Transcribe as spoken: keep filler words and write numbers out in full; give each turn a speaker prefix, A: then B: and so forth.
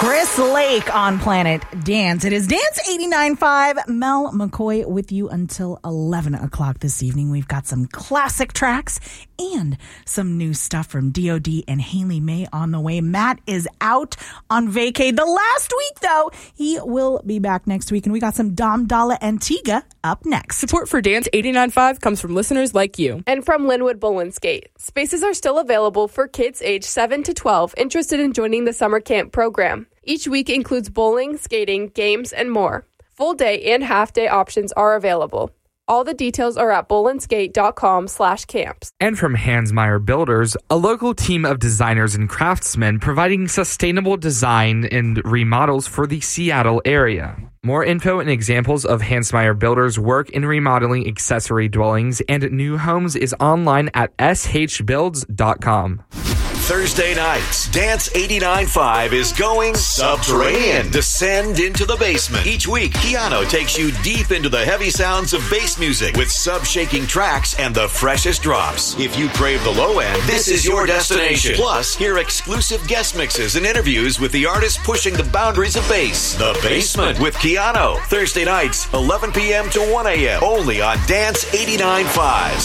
A: Chris Lake on Planet Dance. It is Dance eighty-nine point five. Mel McCoy with you until eleven o'clock this evening. We've got some classic tracks and some new stuff from D O D and Haley May on the way. Matt is out on vacay the last week, though. He will be back next week, and we got some Dom Dalla Antigua up next.
B: Support for Dance eighty-nine point five comes from listeners like you.
C: And from Linwood Bowl and Skate. Spaces are still available for kids age seven to twelve interested in joining the summer camp program. Each week includes bowling, skating, games, and more. Full day and half day options are available. All the details are at bowlandskate.com slash camps.
D: And from Hansmeier Builders, a local team of designers and craftsmen providing sustainable design and remodels for the Seattle area. More info and examples of Hansmeier Builders' work in remodeling accessory dwellings and new homes is online at s h builds dot com.
E: Thursday nights, Dance eighty-nine point five is going subterranean. Descend into the basement. Each week, Keanu takes you deep into the heavy sounds of bass music with sub-shaking tracks and the freshest drops. If you crave the low end, this is your destination. Plus, hear exclusive guest mixes and interviews with the artists pushing the boundaries of bass. The Basement with Keanu. Thursday nights, eleven p.m. to one a.m. Only on Dance eighty-nine point five.